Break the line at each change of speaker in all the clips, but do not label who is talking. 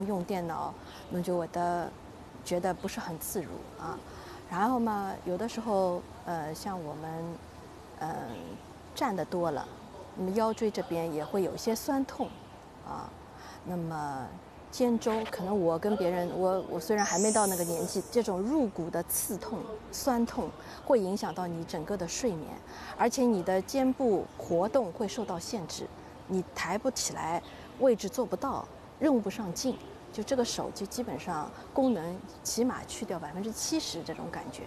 用电脑，弄就我的觉得不是很自如啊。然后嘛，有的时候像我们站的多了，那么腰椎这边也会有一些酸痛啊。那么肩周可能我跟别人，我虽然还没到那个年纪，这种入骨的刺痛、酸痛会影响到你整个的睡眠，而且你的肩部活动会受到限制，你抬不起来，位置做不到，用不上劲，就这个手就基本上功能起码去掉70%这种感觉。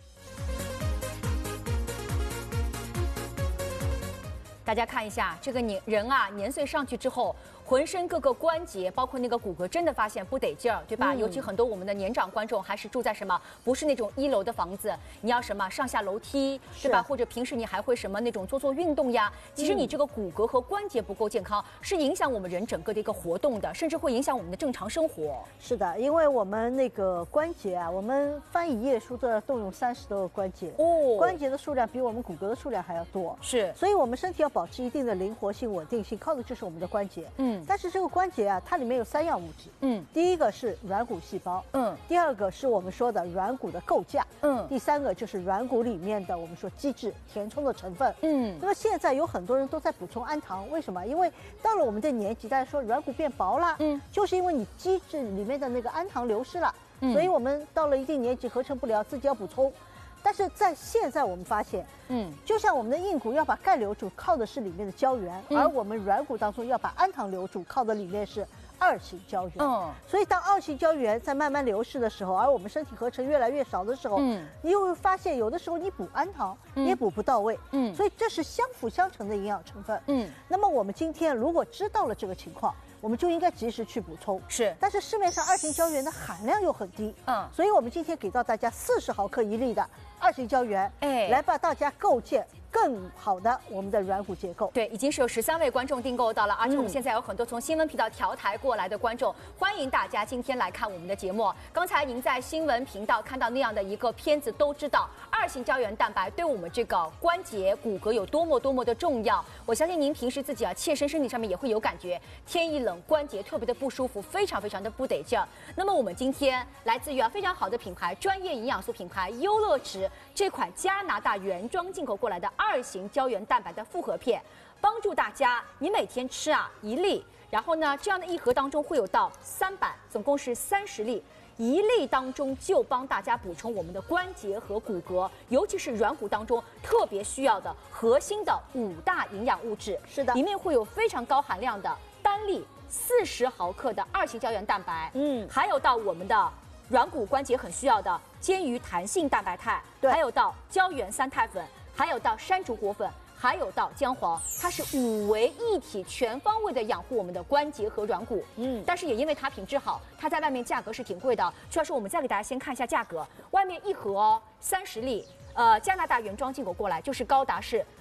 大家看一下这个人啊，年岁上去之后，浑身各个关节，包括那个骨骼，真的发现不得劲儿，对吧？尤其很多我们的年长观众还是住在什么，不是那种1楼的房子，你要什么上下楼梯，对吧？或者平时你还会什么那种做运动呀？其实你这个骨骼和关节不够健康，是影响我们人整个的一个活动的，甚至会影响我们的正常生活。
是的，因为我们那个关节啊，我们翻1页书都要动用30多个关节，关节的数量比我们骨骼的数量还要多，
是，
所以我们身体要保持一定的灵活性、稳定性，靠的就是我们的关节。但是这个关节啊，它里面有3样物质。第一个是软骨细胞。第二个是我们说的软骨的构架。第三个就是软骨里面的我们说基质、填充的成分。那么现在有很多人都在补充氨糖，为什么？因为到了我们这年纪，大家说软骨变薄了，就是因为你基质里面的那个氨糖流失了，所以我们到了一定年纪合成不了，自己要补充。但是在现在我们发现，就像我们的硬骨要把钙留住，靠的是里面的胶原，而我们软骨当中要把氨糖留住，靠的里面是2型胶原。所以当2型胶原在慢慢流失的时候，而我们身体合成越来越少的时候，你又会发现有的时候你补氨糖也补不到位。所以这是相辅相成的营养成分。那么我们今天如果知道了这个情况，我们就应该及时去补充。是，但是市面上2型胶原的含量又很低。所以我们今天给到大家40毫克1粒的2型胶原，来帮大家构建更好的我们的软骨结构。
对，已经是有13位观众订购到了，而且我们现在有很多从新闻频道调台过来的观众，欢迎大家今天来看我们的节目。刚才您在新闻频道看到那样的一个片子，都知道2型胶原蛋白对我们这个关节骨骼有多么的重要。我相信您平时自己啊，切身身体上面也会有感觉，天一冷关节特别的不舒服，非常的不得劲儿。那么我们今天来自于非常好的品牌，专业营养素品牌优乐池这款加拿大原装进口过来的2型胶原蛋白的复合片，帮助大家你每天吃1粒，然后呢，这样的一盒当中会有到3版，总共是30粒。1粒当中就帮大家补充我们的关节和骨骼，尤其是软骨当中特别需要的核心的5大营养物质。是的，里面会有非常高含量的单粒40毫克的2型胶原蛋白，还有到我们的软骨关节很需要的煎鱼弹性蛋白肽，还有到胶原3肽粉，还有到山竹果粉，还有到姜黄，它是5为一体，全方位的养护我们的关节和软骨。但是也因为它品质好，它在外面价格是挺贵的。徐老师，我们再给大家先看一下价格，外面一盒30粒，加拿大原装进口过来就是高达是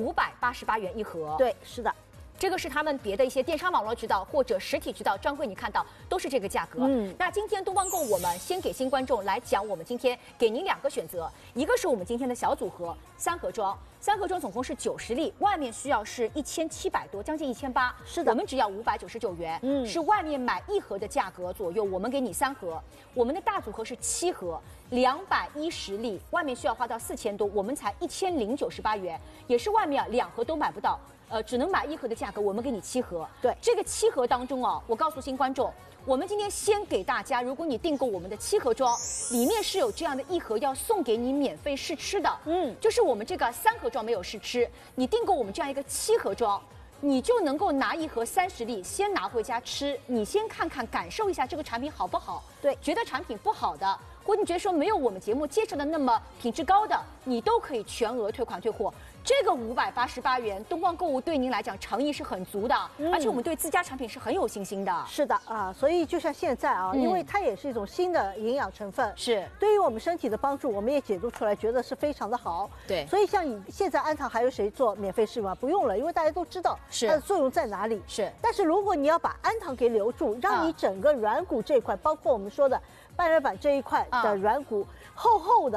588元一盒。
对，是的。
这个是他们别的一些电商网络渠道或者实体渠道，专柜你看到都是这个价格。那今天东方购我们先给新观众来讲，我们今天给您2个选择，一个是我们今天的小组合3盒装，3盒装总共是90粒，外面需要是1700多，将近1800。是的，我们只要599元，是外面买1盒的价格左右。我们给你3盒，我们的大组合是7盒，210粒，外面需要花到4000多，我们才1098元，也是外面2盒都买不到。只能买1盒的价格，我们给你7盒。对，这个7盒当中我告诉新观众，我们今天先给大家，如果你订购我们的7盒装，里面是有这样的1盒要送给你免费试吃的。就是我们这个3盒装没有试吃，你订购我们这样一个7盒装，你就能够拿1盒30粒，先拿回家吃，你先看看感受一下这个产品好不好。对，觉得产品不好的，或者你觉得说没有我们节目介绍的那么品质高的，你都可以全额退款退货。这个588元，东方购物对您来讲诚意是很足的，而且我们对自家产品是很有信心的。
是的啊，所以就像现在因为它也是一种新的营养成分，是对于我们身体的帮助，我们也解读出来，觉得是非常的好。对，所以像现在氨糖还有谁做免费试吗？不用了，因为大家都知道它的作用在哪里。是，但是如果你要把氨糖给留住，让你整个软骨这一块，包括我们说的半月板这一块的软骨厚厚的。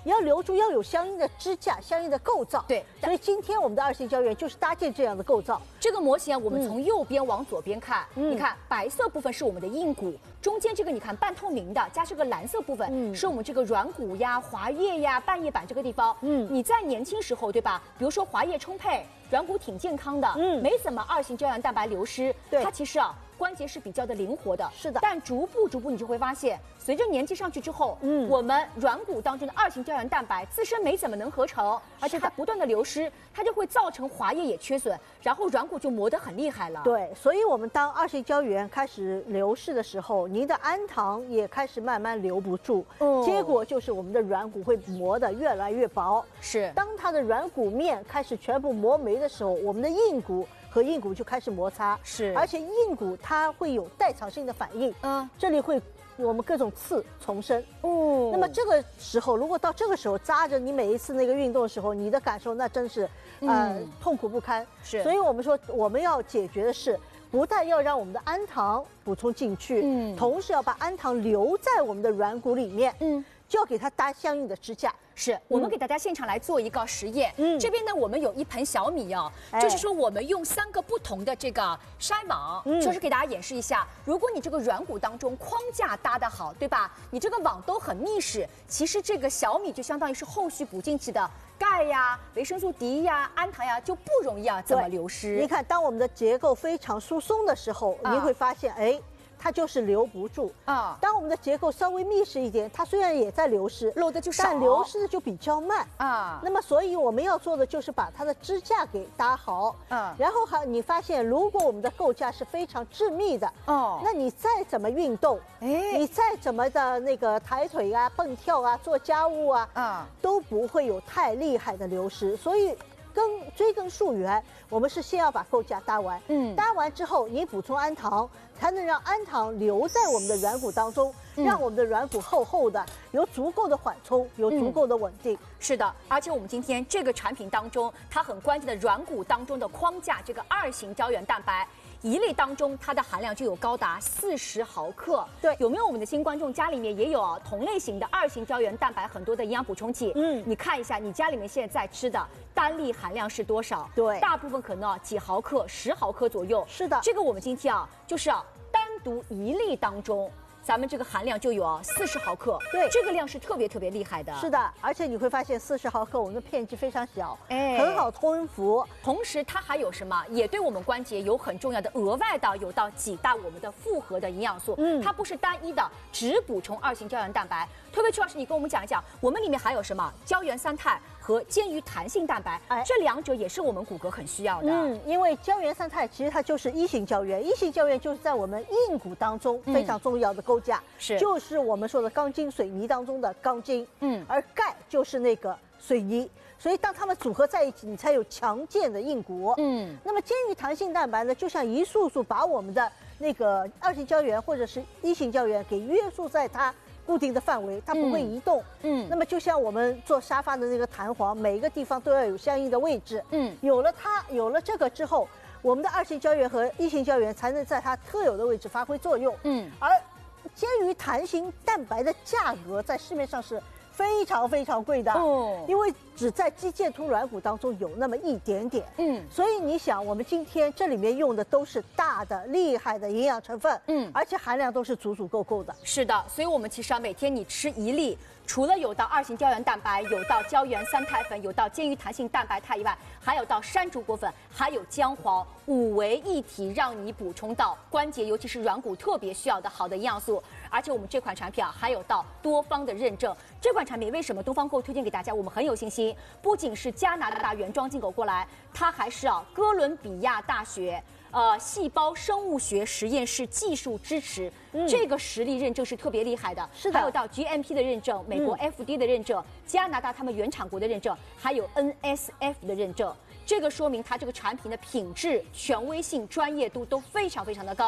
要留住要有相应的支架、相应的构造。
对，
所以今天我们的2型胶原就是搭建这样的构造。
这个模型啊，我们从右边往左边看，你看白色部分是我们的硬骨，中间这个你看半透明的，加上个蓝色部分，是我们这个软骨呀、滑液呀、半叶板这个地方。你在年轻时候，对吧？比如说滑液充沛，软骨挺健康的，没怎么2型胶原蛋白流失，它其实啊。关节是比较的灵活的，
是的。
但逐步你就会发现，随着年纪上去之后，我们软骨当中的2型胶原蛋白自身没怎么能合成，而且它不断的流失，它就会造成滑液也缺损，然后软骨就磨得很厉害了。
对，所以我们当2型胶原开始流失的时候，您的氨糖也开始慢慢留不住，结果就是我们的软骨会磨得越来越薄。
是，
当它的软骨面开始全部磨没的时候，我们的硬骨和硬骨就开始摩擦，
是，
而且硬骨它会有代偿性的反应，这里会我们各种刺丛生，那么这个时候，如果到这个时候扎着你每一次那个运动的时候，你的感受那真是，痛苦不堪。
是，
所以我们说我们要解决的是，不但要让我们的氨糖补充进去，同时要把氨糖留在我们的软骨里面，就要给它搭相应的支架。
是我们给大家现场来做一个实验。这边呢，我们有一盆小米哦，就是说我们用3个不同的这个筛网，就是给大家演示一下。如果你这个软骨当中框架搭得好，对吧？你这个网都很密实，其实这个小米就相当于是后续补进去的钙呀、维生素 D 呀、氨糖呀，就不容易怎么流失。
你看，当我们的结构非常疏松的时候，你会发现，它就是留不住啊。当我们的结构稍微密实一点，它虽然也在流失，
漏的就少，
但流失的就比较慢
啊。
那么，所以我们要做的就是把它的支架给搭好，然后你发现，如果我们的构架是非常致密的，那你再怎么运动，你再怎么的那个抬腿啊、蹦跳啊、做家务啊，都不会有太厉害的流失。所以，追根溯源，我们是先要把构架搭完，搭完之后你补充氨糖，才能让氨糖留在我们的软骨当中，让我们的软骨厚厚的，有足够的缓冲，有足够的稳定。
是的，而且我们今天这个产品当中，它很关键的软骨当中的框架，这个2型胶原蛋白。1粒当中，它的含量就有高达40毫克。
对，
有没有我们的新观众家里面也有同类型的2型胶原蛋白很多的营养补充剂？你看一下你家里面现在在吃的单粒含量是多少？
对，
大部分可能几毫克、10毫克左右。
是的，
这个我们今天就是单独1粒当中。咱们这个含量就有40毫克，
对，
这个量是特别厉害的。
是的，而且你会发现40毫克我们的片剂非常小，很好吞服。
同时它还有什么？也对我们关节有很重要的额外的有到几大我们的复合的营养素。它不是单一的只补充2型胶原蛋白。特别曲老师，你跟我们讲一讲，我们里面还有什么胶原3肽和坚鱼弹性蛋白，这2者也是我们骨骼很需要的。
因为胶原3肽其实它就是1型胶原，1型胶原就是在我们硬骨当中非常重要的构架，就是我们说的钢筋水泥当中的钢筋，而钙就是那个水泥，所以当它们组合在一起，你才有强健的硬骨。那么坚鱼弹性蛋白呢，就像一束束把我们的那个2型胶原或者是1型胶原给约束在它固定的范围，它不会移动。那么就像我们做沙发的那个弹簧，每一个地方都要有相应的位置。有了这个之后，我们的2型胶原和1型胶原才能在它特有的位置发挥作用。而坚鱼弹性蛋白的价格在市面上是非常贵的，因为只在肌腱突软骨当中有那么一点点，所以你想，我们今天这里面用的都是大的厉害的营养成分，而且含量都是足够的。
是的，所以我们其实每天你吃1粒，除了有到2型胶原蛋白，有到胶原3肽粉，有到坚鱼弹性蛋白肽以外，还有到山竹果粉，还有姜黄，5为一体，让你补充到关节，尤其是软骨特别需要的好的营养素。而且我们这款产品还有到多方的认证。这款产品为什么东方购推荐给大家？我们很有信心，不仅是加拿大原装进口过来，它还是哥伦比亚大学细胞生物学实验室技术支持，这个实力认证是特别厉害的。
是的，
还有到 GMP 的认证，美国 FDA 的认证，加拿大他们原产国的认证，还有 NSF 的认证。这个说明它这个产品的品质、权威性、专业度都非常的高。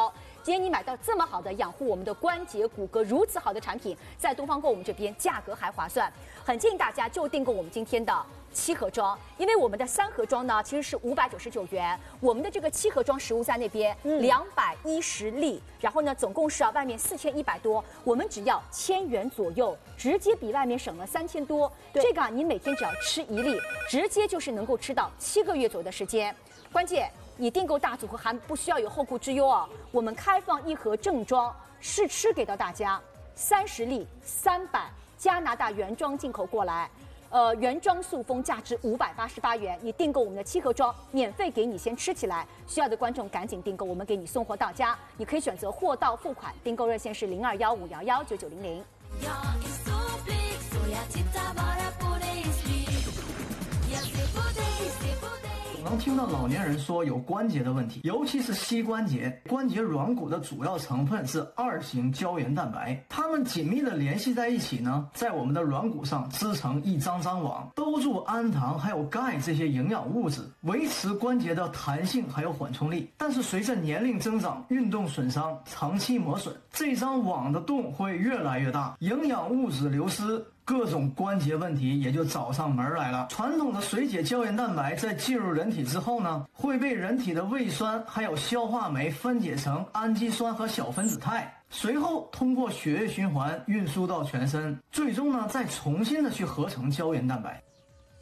今天你买到这么好的养护我们的关节骨骼如此好的产品，在东方购我们这边价格还划算，很建议大家就订购我们今天的7盒装，因为我们的3盒装呢其实是599元，我们的这个7盒装实物在那边210粒，然后呢总共是外面4100多，我们只要1000元左右，直接比外面省了3000多。这个你每天只要吃1粒，直接就是能够吃到7个月左右的时间。关键你订购大组合还不需要有后顾之忧哦，我们开放1盒正装试吃给到大家，30粒300，加拿大原装进口过来。原装塑封价值588元，你订购我们的7盒装，免费给你先吃起来。需要的观众赶紧订购，我们给你送货到家。你可以选择货到付款，订购热线是0215119900。
能听到老年人说有关节的问题，尤其是膝关节。关节软骨的主要成分是2型胶原蛋白，它们紧密的联系在一起呢，在我们的软骨上织成一张张网，兜住氨糖还有钙这些营养物质，维持关节的弹性还有缓冲力。但是随着年龄增长、运动损伤、长期磨损，这张网的洞会越来越大，营养物质流失，各种关节问题也就找上门来了。传统的水解胶原蛋白在进入人体之后呢，会被人体的胃酸还有消化酶分解成氨基酸和小分子肽，随后通过血液循环运输到全身，最终呢再重新的去合成胶原蛋白。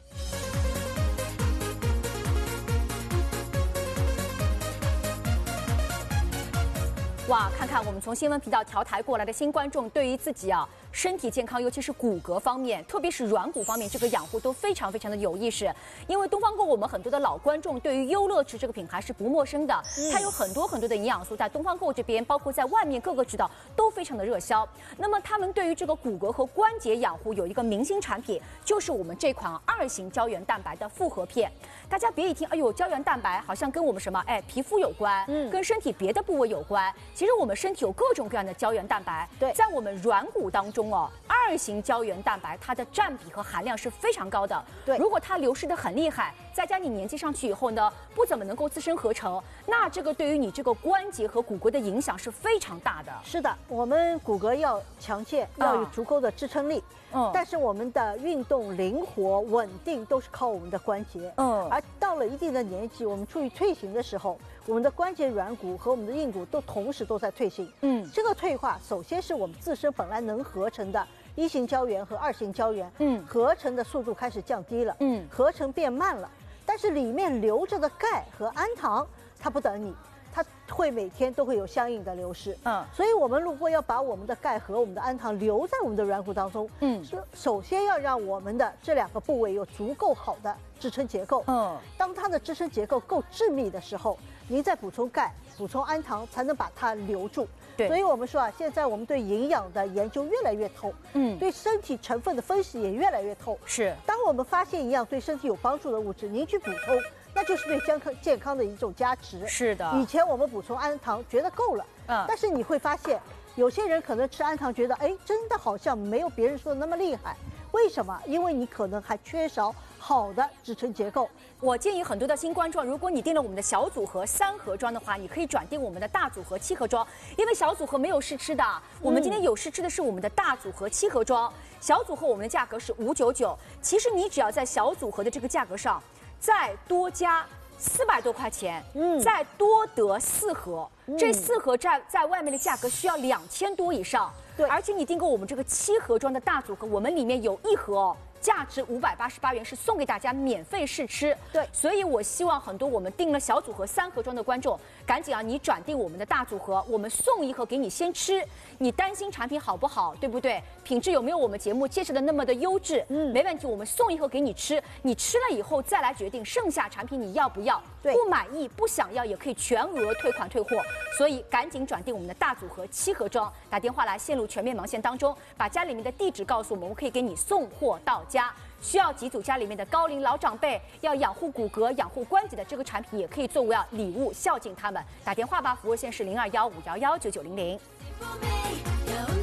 哇，看看我们从新闻频道调台过来的新观众，对于自己身体健康，尤其是骨骼方面，特别是软骨方面，这个养护都非常非常的有意识。因为东方购我们很多的老观众对于优乐池这个品牌是不陌生的，它有很多很多的营养素，在东方购这边，包括在外面各个渠道都非常的热销。那么他们对于这个骨骼和关节养护有一个明星产品，就是我们这款2型胶原蛋白的复合片。大家别一听，哎呦，胶原蛋白好像跟我们什么皮肤有关，跟身体别的部位有关。其实我们身体有各种各样的胶原蛋白，
对，
在我们软骨当中2型胶原蛋白它的占比和含量是非常高的。
对，
如果它流失的很厉害，再加你年纪上去以后呢，不怎么能够自身合成，那这个对于你这个关节和骨骼的影响是非常大的。
是的，我们骨骼要强健，要有足够的支撑力。但是我们的运动灵活稳定都是靠我们的关节。而到了一定的年纪，我们处于退行的时候，我们的关节软骨和我们的硬骨都同时都在退行。这个退化首先是我们自身本来能合成的1型胶原和2型胶原，合成的速度开始降低了，合成变慢了。但是里面留着的钙和氨糖，它不等你。它会每天都会有相应的流失，所以我们如果要把我们的钙和我们的氨糖留在我们的软骨当中，首先要让我们的这2个部位有足够好的支撑结构，当它的支撑结构够致密的时候，您再补充钙、补充氨糖，才能把它留住。对，所以我们说现在我们对营养的研究越来越透，对身体成分的分析也越来越透。
是，
当我们发现一样对身体有帮助的物质，您去补充，那就是对健康的一种加持。
是的，
以前我们补充氨糖觉得够了，但是你会发现，有些人可能吃氨糖觉得，真的好像没有别人说的那么厉害。为什么？因为你可能还缺少好的支撑结构。
我建议很多的新观众，如果你订了我们的小组合3盒装的话，你可以转订我们的大组合7盒装，因为小组合没有试吃的。我们今天有试吃的是我们的大组合7盒装，小组合我们的价格是599。其实你只要在小组合的这个价格上再多加400多块钱，再多得4盒，这4盒在外面的价格需要2000多以上。对，而且你订购我们这个7盒装的大组合，我们里面有1盒价值588元，是送给大家免费试吃。对，所以我希望很多我们订了小组合3盒装的观众，赶紧你转订我们的大组合，我们送1盒给你先吃。你担心产品好不好，对不对？品质有没有我们节目介绍的那么的优质？没问题，我们送1盒给你吃，你吃了以后再来决定剩下产品你要不要。对，不满意不想要也可以全额退款退货。所以赶紧转订我们的大组合7盒装，打电话来陷入全面盲线当中，把家里面的地址告诉我们，我们可以给你送货到家。需要几组家里面的高龄老长辈要养护骨骼、养护关节的这个产品，也可以作为礼物孝敬他们。打电话吧，服务线是0215119900。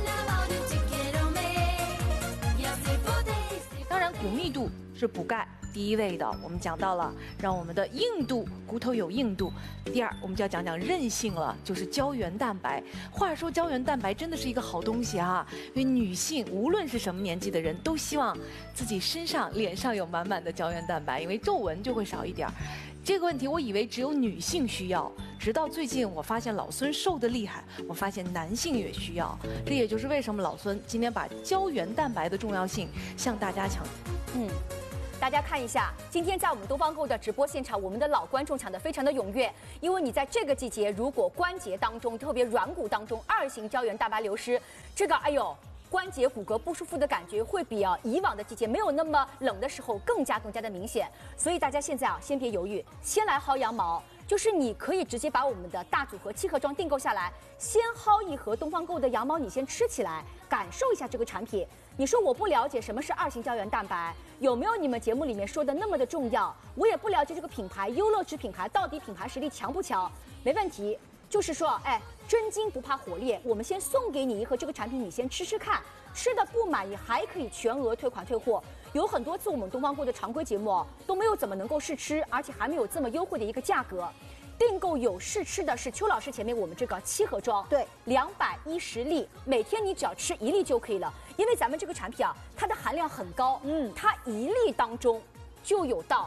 当然，骨密度是补钙第一位的，我们讲到了让我们的硬度骨头有硬度。第二，我们就要讲讲韧性了，就是胶原蛋白。话说胶原蛋白真的是一个好东西啊，因为女性无论是什么年纪的人都希望自己身上、脸上有满满的胶原蛋白，因为皱纹就会少一点。这个问题我以为只有女性需要，直到最近我发现老孙瘦得厉害，我发现男性也需要。这也就是为什么老孙今天把胶原蛋白的重要性向大家强调。
大家看一下，今天在我们东方购的直播现场，我们的老观众抢得非常的踊跃，因为你在这个季节，如果关节当中，特别软骨当中2型胶原蛋白流失，这个关节骨骼不舒服的感觉会比以往的季节没有那么冷的时候更加的明显。所以大家现在先别犹豫，先来薅羊毛。就是你可以直接把我们的大组合7盒装订购下来，先薅一盒东方购的羊毛，你先吃起来，感受一下这个产品。你说我不了解什么是2型胶原蛋白，有没有你们节目里面说的那么的重要？我也不了解这个品牌优乐值品牌到底品牌实力强不强？没问题，就是说，真金不怕火炼，我们先送给你一盒这个产品，你先吃吃看，吃的不满意还可以全额退款退货。有很多次我们东方购的常规节目都没有怎么能够试吃，而且还没有这么优惠的一个价格。订购有试吃的是邱老师前面我们这个7盒装，对，210粒，每天你只要吃1粒就可以了。因为咱们这个产品它的含量很高，它1粒当中就有到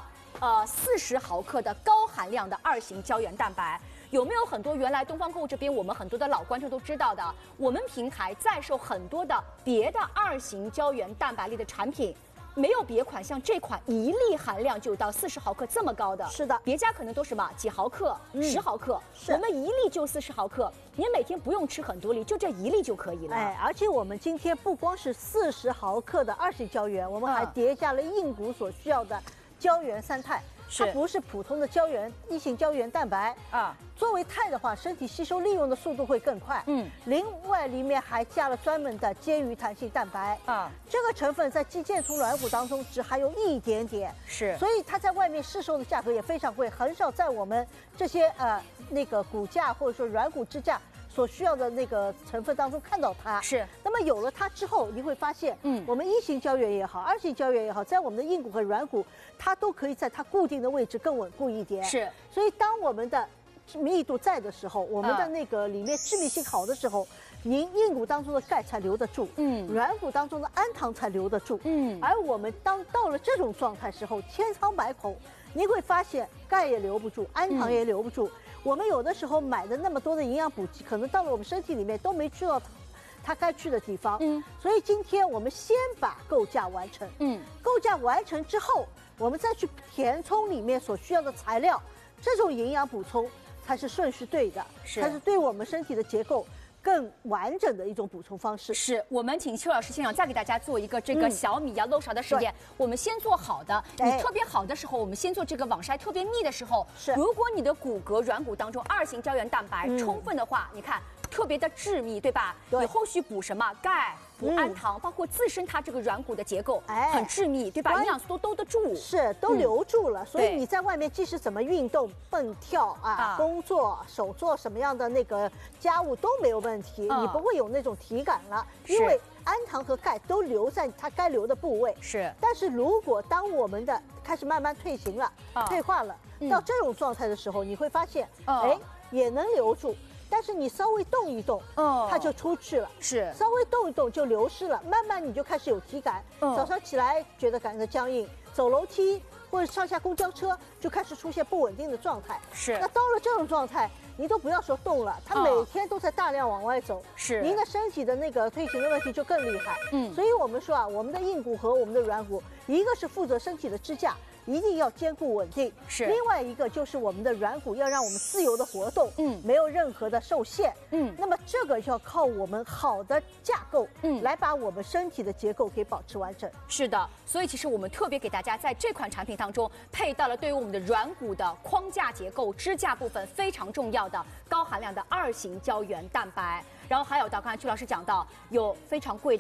40毫克的高含量的2型胶原蛋白。有没有很多原来东方购这边我们很多的老观众都知道的，我们平台在售很多的别的2型胶原蛋白类的产品，没有别款像这款1粒含量就有到40毫克这么高的。是的，别家可能都是几毫克、10毫克，我们1粒就40毫克，你每天不用吃很多粒，就这1粒就可以了。
而且我们今天不光是40毫克的2型胶原，我们还叠加了硬骨所需要的胶原3肽。它不是普通的1型胶原蛋白作为肽的话，身体吸收利用的速度会更快。另外里面还加了专门的缬余弹性蛋白这个成分在肌腱丛软骨当中只含有一点点，所以它在外面市售的价格也非常贵，很少在我们这些骨架或者说软骨支架所需要的那个成分当中看到它。那么有了它之后，你会发现，我们1型胶原也好，2型胶原也好，在我们的硬骨和软骨，它都可以在它固定的位置更稳固一点。所以当我们的密度在的时候，我们的那个里面致密性好的时候，您硬骨当中的钙才留得住，软骨当中的氨糖才留得住，而我们当到了这种状态时候，千疮百孔，您会发现钙也留不住，氨糖也留不住。我们有的时候买的那么多的营养补剂，可能到了我们身体里面都没去到它该去的地方。所以今天我们先把构架完成，构架完成之后，我们再去填充里面所需要的材料，这种营养补充才是顺序对的，才是对我们身体的结构更完整的一种补充方式。
我们请邱老师现场再给大家做一个这个小米漏勺的实验。我们先做好的，你特别好的时候，我们先做这个网筛特别密的时候，如果你的骨骼软骨当中2型胶原蛋白充分的话，你看特别的致密，对吧？你后续补什么钙？补氨糖，包括自身它这个软骨的结构很致密，对吧？营养素都兜得住，
都留住了。所以你在外面即使怎么运动、蹦跳工作、手做什么样的那个家务都没有问题，你不会有那种体感了，因为氨糖和钙都留在它该留的部位。但是如果当我们的开始慢慢退行了、退化了，到这种状态的时候，你会发现，也能留住。但是你稍微动一动，它就出去了。稍微动一动就流失了，慢慢你就开始有体感。早上起来觉得感觉僵硬，走楼梯或者上下公交车就开始出现不稳定的状态。那到了这种状态，您都不要说动了，它每天都在大量往外走，您的身体的那个退行的问题就更厉害。所以我们说我们的硬骨和我们的软骨，一个是负责身体的支架，一定要兼顾稳定。另外一个就是我们的软骨要让我们自由的活动，没有任何的受限。那么这个要靠我们好的架构，来把我们身体的结构给保持完整。
所以其实我们特别给大家在这款产品当中配到了对于我们的软骨的框架结构、支架部分非常重要的高含量的2型胶原蛋白。然后还有到刚才邱老师讲到有非常贵的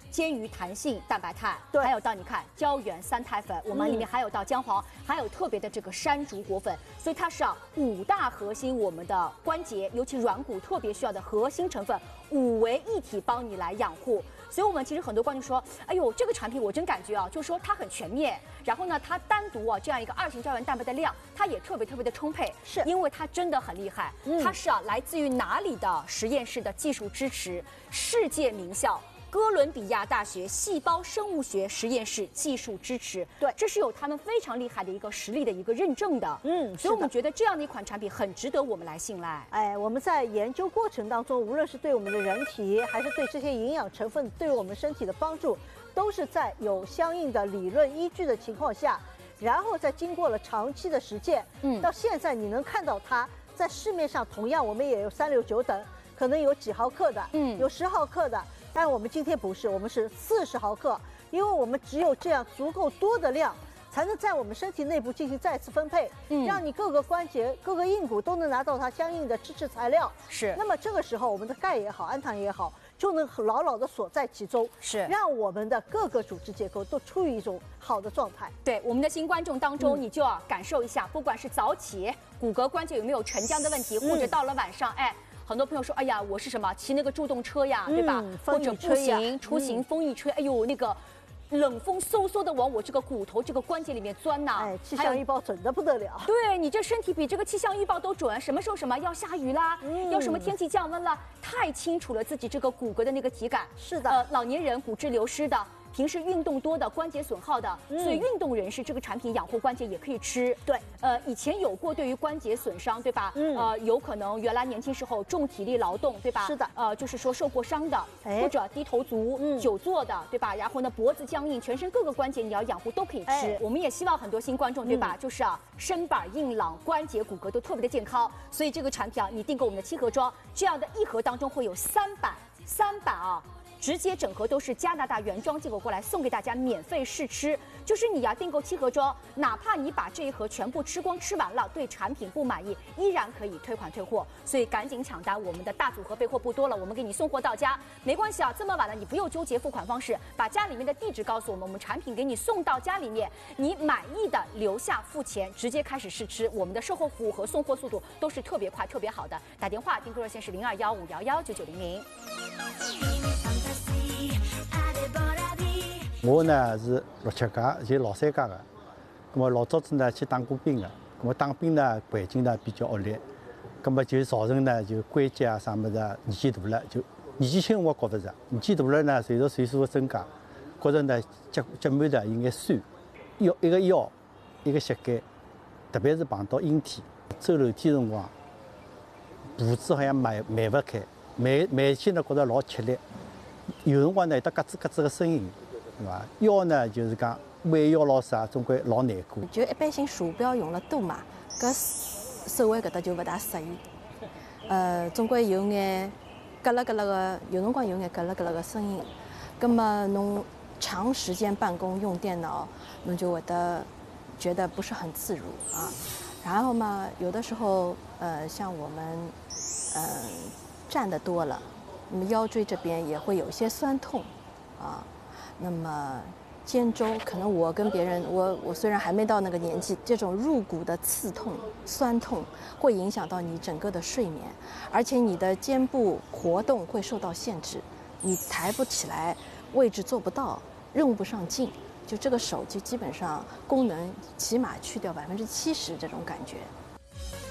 煎鱼弹性蛋白肽，
对，
还有到你看胶原三肽粉，我们里面还有到姜黄，还有特别的这个山竹果粉，所以它是5大核心我们的关节，尤其软骨特别需要的核心成分，5为一体帮你来养护。所以我们其实很多观众说，哎呦，这个产品我真感觉就是说它很全面，然后呢，它单独这样一个2型胶原蛋白的量，它也特别的充沛，
是
因为它真的很厉害，它是来自于哪里的实验室的技术支持，世界名校。哥伦比亚大学细胞生物学实验室技术支持，
对，
这是有他们非常厉害的一个实力的一个认证的，所以我们觉得这样的一款产品很值得我们来信赖。
哎，我们在研究过程当中，无论是对我们的人体，还是对这些营养成分对我们身体的帮助，都是在有相应的理论依据的情况下，然后再经过了长期的实践，到现在你能看到它在市面上，同样我们也有3、6、9等，可能有几毫克的，有10毫克的。但我们今天不是，我们是40毫克，因为我们只有这样足够多的量，才能在我们身体内部进行再次分配，让你各个关节、各个硬骨都能拿到它相应的支持材料。
是。
那么这个时候，我们的钙也好，氨糖也好，就能牢牢的锁在其中，
是
让我们的各个组织结构都处于一种好的状态。
对我们的新观众当中，你就要感受一下，不管是早起骨骼关节有没有沉僵的问题，或者到了晚上，很多朋友说，哎呀，我是什么骑那个助动车呀，对吧？或者步行出行，风一吹，哎呦，那个冷风嗖嗖的往我这个骨头、这个关节里面钻呐。
气象预报准的不得了。
对你这身体比这个气象预报都准，什么时候什么要下雨啦，要什么天气降温了，太清楚了自己这个骨骼的那个体感。
是的，
老年人骨质流失的。平时运动多的关节损耗的，所以运动人士这个产品养护关节也可以吃。
对，
以前有过对于关节损伤，对吧？有可能原来年轻时候重体力劳动，对吧？
是的，
就是说受过伤的，或者低头族、久坐的，对吧？然后呢，脖子僵硬，全身各个关节你要养护都可以吃。我们也希望很多新观众，对吧？就是身板硬朗，关节骨骼都特别的健康。所以这个产品你订购我们的7盒装，这样的1盒当中会有3版直接整盒都是加拿大原装进口过来，送给大家免费试吃。就是你订购7盒装，哪怕你把这1盒全部吃光吃完了，对产品不满意，依然可以退款退货。所以赶紧抢单，我们的大组合备货不多了，我们给你送货到家。没关系这么晚了你不用纠结付款方式，把家里面的地址告诉我们，我们产品给你送到家里面，你满意的留下付钱，直接开始试吃。我们的售后服务和送货速度都是特别快、特别好的。打电话订购热线是0215119900。
我呢是67届，就老3届的。那么老早子呢去当过兵的，那么当兵呢环境呢比较恶劣，那么就造成呢就关节啥么子年纪大了，就年纪轻我觉不着，年纪大了呢随着岁数的增加，觉着呢脚腕的有眼酸，一个腰，一个膝盖，特别是碰到阴天，走楼梯辰光，步子好像迈不开，迈起呢觉着老吃力，有辰光呢有得咯吱咯吱的声音。对吧？腰呢，就是讲弯腰老啥，总归老难过。
就一般性鼠标用了多嘛，搿手腕搿搭就勿大适宜。总归有眼咯啦咯啦个，有辰光有眼咯啦咯啦个声音。葛么侬长时间办公用电脑，侬就会得觉得不是很自如啊。然后嘛，有的时候像我们站得多了，那么腰椎这边也会有一些酸痛啊。那么肩周可能我跟别人，我虽然还没到那个年纪，这种入骨的刺痛、酸痛会影响到你整个的睡眠，而且你的肩部活动会受到限制，你抬不起来，位置做不到，用不上劲，就这个手就基本上功能起码去掉70%这种感觉。